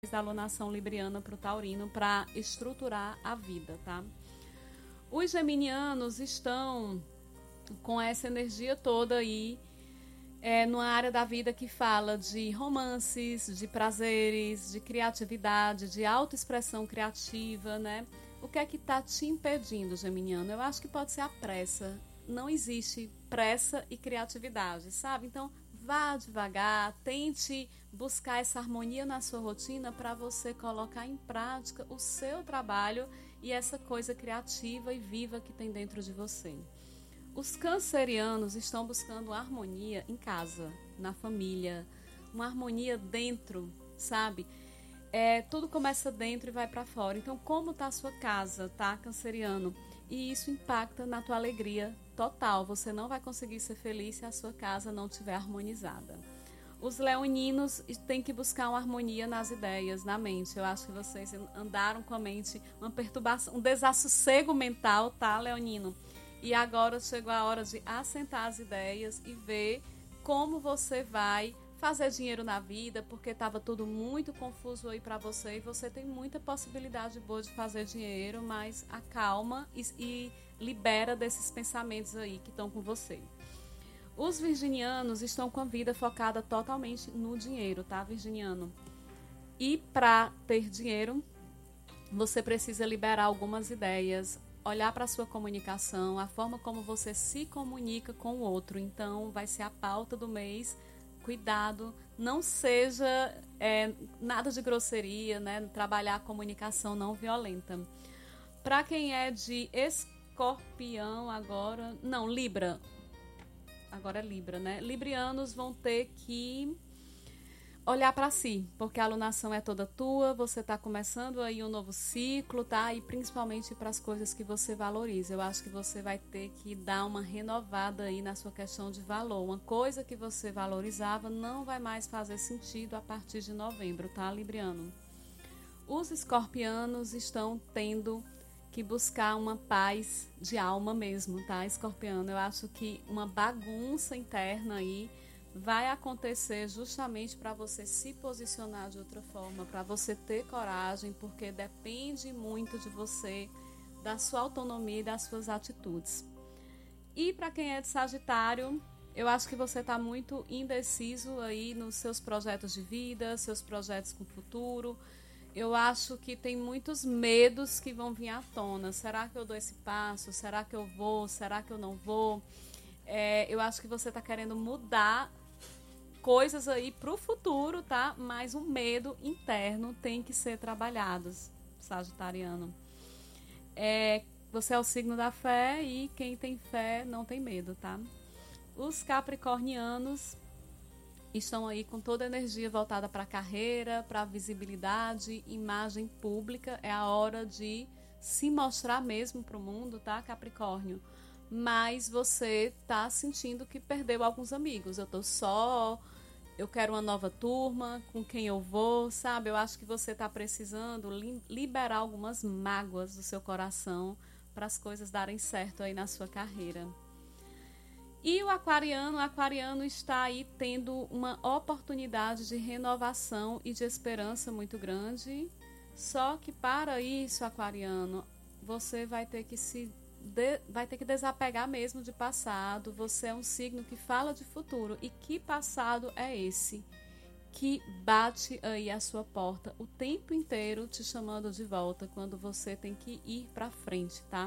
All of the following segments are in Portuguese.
da alunação libriana para o taurino para estruturar a vida, tá? Os geminianos estão com essa energia toda aí numa área da vida que fala de romances, de prazeres, de criatividade, de autoexpressão criativa, né? O que é que está te impedindo, geminiano? Eu acho que pode ser a pressa. Não existe pressa e criatividade, sabe? Então, vá devagar, tente buscar essa harmonia na sua rotina para você colocar em prática o seu trabalho e essa coisa criativa e viva que tem dentro de você. Os cancerianos estão buscando harmonia em casa, na família, uma harmonia dentro, sabe? Tudo começa dentro e vai para fora. Então, como está a sua casa, tá, canceriano? E isso impacta na tua alegria total. Você não vai conseguir ser feliz se a sua casa não estiver harmonizada. Os leoninos têm que buscar uma harmonia nas ideias, na mente. Eu acho que vocês andaram com a mente, uma perturbação, um desassossego mental, tá, leonino? E agora chegou a hora de assentar as ideias e ver como você vai fazer dinheiro na vida, porque estava tudo muito confuso aí para você e você tem muita possibilidade boa de fazer dinheiro, mas acalma e libera desses pensamentos aí que estão com você. Os virginianos estão com a vida focada totalmente no dinheiro, tá, virginiano? E para ter dinheiro, você precisa liberar algumas ideias, olhar para a sua comunicação, a forma como você se comunica com o outro. Então, vai ser a pauta do mês. Cuidado, não seja nada de grosseria, né? Trabalhar a comunicação não violenta. Para quem é de escorpião agora... Não, Libra. Agora é Libra, né? Librianos vão ter que olhar para si, porque a alunação é toda tua, você está começando aí um novo ciclo, tá? E principalmente para as coisas que você valoriza. Eu acho que você vai ter que dar uma renovada aí na sua questão de valor. Uma coisa que você valorizava não vai mais fazer sentido a partir de novembro, tá, Libriano? Os escorpianos estão tendo que buscar uma paz de alma mesmo, tá, escorpiano? Eu acho que uma bagunça interna aí vai acontecer justamente para você se posicionar de outra forma, para você ter coragem, porque depende muito de você, da sua autonomia e das suas atitudes. E para quem é de Sagitário, eu acho que você está muito indeciso aí nos seus projetos de vida, seus projetos com o futuro. Eu acho que tem muitos medos que vão vir à tona. Será que eu dou esse passo? Será que eu vou? Será que eu não vou? Eu acho que você está querendo mudar coisas aí para o futuro, tá? Mas o medo interno tem que ser trabalhado, sagitariano. Você é o signo da fé e quem tem fé não tem medo, tá? Os capricornianos estão aí com toda a energia voltada para a carreira, para a visibilidade, imagem pública. É a hora de se mostrar mesmo para o mundo, tá, Capricórnio? Mas você tá sentindo que perdeu alguns amigos. Eu tô só, eu quero uma nova turma, com quem eu vou, sabe? Eu acho que você tá precisando liberar algumas mágoas do seu coração para as coisas darem certo aí na sua carreira. E o aquariano está aí tendo uma oportunidade de renovação e de esperança muito grande. Só que para isso, aquariano, você vai ter que desapegar mesmo de passado. Você é um signo que fala de futuro. E que passado é esse que bate aí a sua porta o tempo inteiro te chamando de volta quando você tem que ir para frente, tá?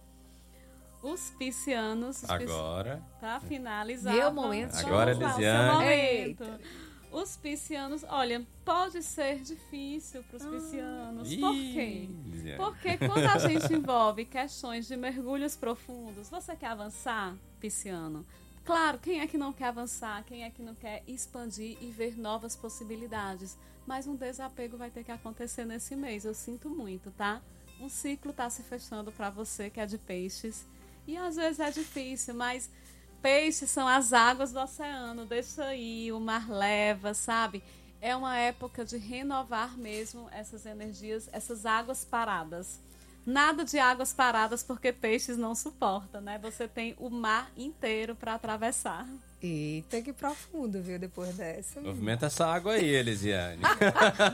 Os piscianos... Agora... Para finalizar... Meu momento. Agora, Lisiane. Os piscianos, olha, pode ser difícil para os piscianos. Por quê? Lisiane. Porque quando a gente envolve questões de mergulhos profundos, você quer avançar, pisciano? Claro, quem é que não quer avançar? Quem é que não quer expandir e ver novas possibilidades? Mas um desapego vai ter que acontecer nesse mês, eu sinto muito, tá? Um ciclo está se fechando para você que é de peixes. E às vezes é difícil, mas peixes são as águas do oceano, deixa aí, o mar leva, sabe? É uma época de renovar mesmo essas energias, essas águas paradas. Nada de águas paradas porque peixes não suporta, né? Você tem o mar inteiro para atravessar. Eita, que profundo, viu, depois dessa. Movimenta essa água aí, Elisiane.